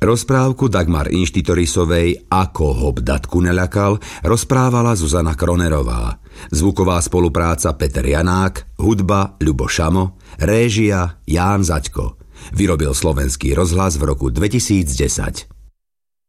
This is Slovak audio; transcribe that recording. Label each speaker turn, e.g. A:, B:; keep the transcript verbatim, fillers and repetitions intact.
A: Rozprávku Dagmar Inštitorisovej Ako ho bdatku neľakal rozprávala Zuzana Kronerová. Zvuková spolupráca Peter Janák, hudba Ľubo Šamo, réžia Ján Zaďko. Vyrobil Slovenský rozhlas v roku dvetisícdesať.